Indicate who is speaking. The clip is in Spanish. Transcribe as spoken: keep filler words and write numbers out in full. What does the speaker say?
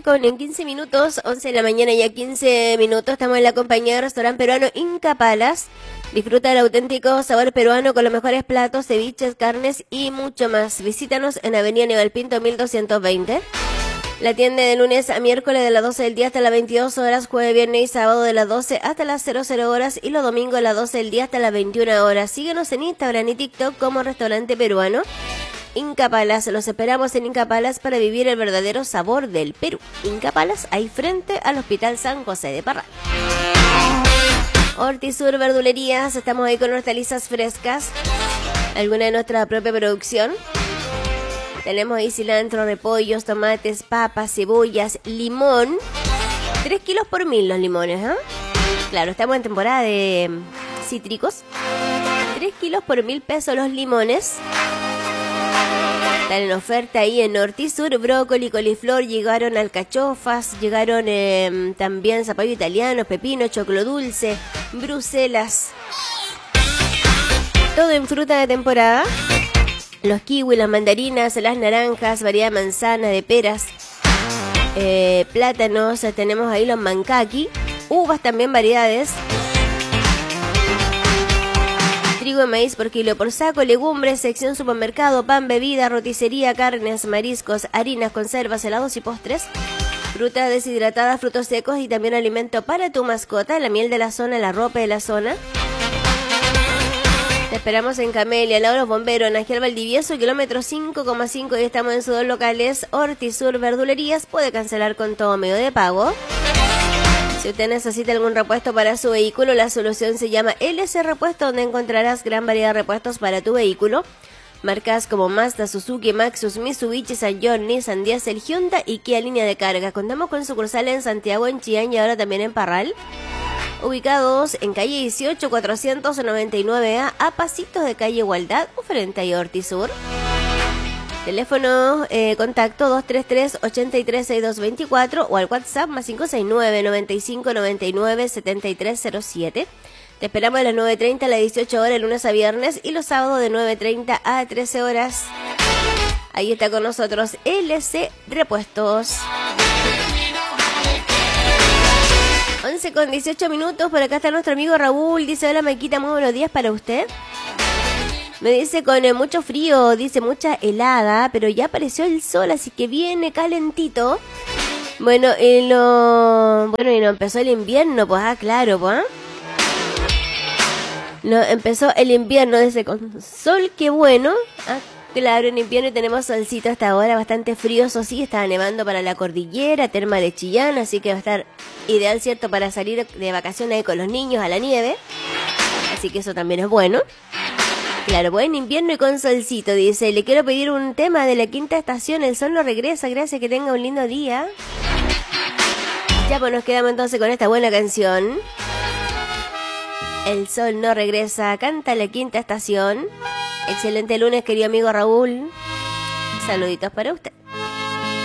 Speaker 1: once con en quince minutos, once de la mañana ya quince minutos. Estamos en la compañía de restaurante peruano Inca Palas. Disfruta del auténtico sabor peruano con los mejores platos, ceviches, carnes y mucho más. Visítanos en Avenida Aníbal Pinto mil doscientos veinte. La tienda de lunes a miércoles de las doce del día hasta las veintidós horas, jueves, viernes y sábado de las doce hasta las cero cero horas y los domingos de las doce del día hasta las veintiuna horas. Síguenos en Instagram y TikTok como Restaurante Peruano Inca Palas. Los esperamos en Inca Palas para vivir el verdadero sabor del Perú. Inca Palas, ahí frente al Hospital San José de Parral. Hortisur Verdulerías, estamos ahí con hortalizas frescas, alguna de nuestra propia producción. Tenemos ahí cilantro, repollos, tomates, papas, cebollas, limón. tres kilos por mil los limones, ¿eh? Claro, estamos en temporada de cítricos. tres kilos por mil pesos los limones. Están en oferta ahí en Hortisur. Brócoli, coliflor, llegaron alcachofas, llegaron eh, también zapallo italiano, pepino, choclo dulce, bruselas. Todo en fruta de temporada. Los kiwis, las mandarinas, las naranjas, variedad de manzana, de peras, eh, plátanos, tenemos ahí los mancaki, uvas también variedades, trigo y maíz por kilo por saco, legumbres, sección supermercado, pan, bebida, roticería, carnes, mariscos, harinas, conservas, helados y postres, frutas deshidratadas, frutos secos y también alimento para tu mascota, la miel de la zona, la ropa de la zona. Te esperamos en Camelia, Laura Bombero, en Ángel Valdivieso, kilómetro cinco coma cinco, y estamos en sus dos locales, Hortisur Verdulerías. Puede cancelar con todo medio de pago. Si usted necesita algún repuesto para su vehículo, la solución se llama L S Repuesto, donde encontrarás gran variedad de repuestos para tu vehículo. Marcas como Mazda, Suzuki, Maxus, Mitsubishi, Sanyong, Nissan, Diesel, Hyundai y Kia línea de carga. Contamos con sucursales en Santiago, en Chillán y ahora también en Parral. Ubicados en calle dieciocho, cuatrocientos noventa y nueve A, a pasitos de calle Igualdad o frente a Hortisur. Teléfono, eh, contacto dos tres tres, ocho tres seis dos dos cuatro o al WhatsApp más cinco seis nueve, noventa y cinco, noventa y nueve, setenta y tres cero siete. Te esperamos de las nueve treinta a las dieciocho horas, lunes a viernes, y los sábados de nueve treinta a trece horas. Ahí está con nosotros L S Repuestos. once con dieciocho minutos, por acá está nuestro amigo Raúl, dice: hola Maquita, muy buenos días para usted. Me dice con eh, mucho frío, dice mucha helada, pero ya apareció el sol, así que viene calentito. Bueno, y lo bueno y no empezó el invierno, pues ah, claro, pues. ¿eh? No, empezó el invierno, dice con sol, qué bueno. Ah, claro, en invierno tenemos solcito hasta ahora, bastante frío, eso sí, está nevando para la cordillera, Terma de Chillán, así que va a estar ideal, ¿cierto?, para salir de vacaciones ahí con los niños a la nieve. Así que eso también es bueno. Claro, buen invierno y con solcito, dice. Le quiero pedir un tema de la quinta estación, el sol no regresa, gracias, que tenga un lindo día. Ya pues nos quedamos entonces con esta buena canción. El sol no regresa, canta la quinta estación. Excelente lunes, querido amigo Raúl. Saluditos para usted.